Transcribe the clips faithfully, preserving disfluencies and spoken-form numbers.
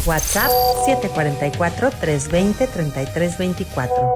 WhatsApp siete cuatro cuatro, tres dos cero, tres tres dos cuatro.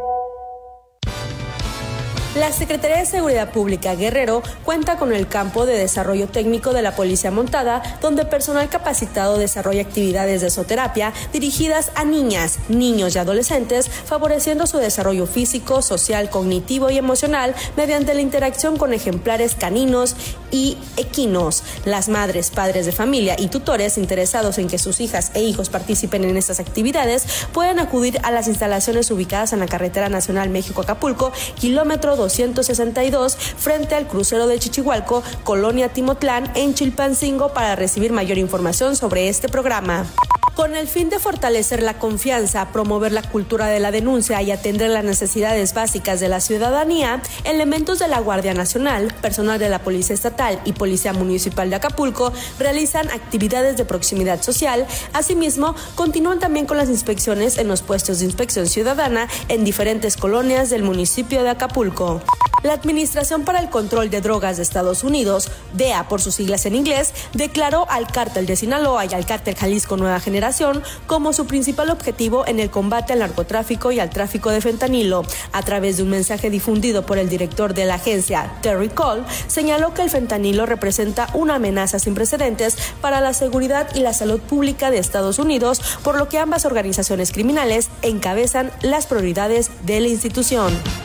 La Secretaría de Seguridad Pública Guerrero cuenta con el campo de desarrollo técnico de la Policía Montada, donde personal capacitado desarrolla actividades de zooterapia dirigidas a niñas, niños y adolescentes, favoreciendo su desarrollo físico, social, cognitivo y emocional mediante la interacción con ejemplares caninos y equinos. Las madres, padres de familia y tutores interesados en que sus hijas e hijos participen en estas actividades pueden acudir a las instalaciones ubicadas en la Carretera Nacional México-Acapulco, kilómetro doscientos sesenta y dos, frente al crucero de Chichihualco, Colonia Timotlán, en Chilpancingo, para recibir mayor información sobre este programa. Con el fin de fortalecer la confianza, promover la cultura de la denuncia y atender las necesidades básicas de la ciudadanía, elementos de la Guardia Nacional, personal de la Policía Estatal y Policía Municipal de Acapulco realizan actividades de proximidad social. Asimismo, continúan también con las inspecciones en los puestos de inspección ciudadana en diferentes colonias del municipio de Acapulco. La Administración para el Control de Drogas de Estados Unidos, D E A por sus siglas en inglés, declaró al Cártel de Sinaloa y al Cártel Jalisco Nueva Generación como su principal objetivo en el combate al narcotráfico y al tráfico de fentanilo. A través de un mensaje difundido por el director de la agencia, Terry Cole, señaló que el fentanilo representa una amenaza sin precedentes para la seguridad y la salud pública de Estados Unidos, por lo que ambas organizaciones criminales encabezan las prioridades de la institución.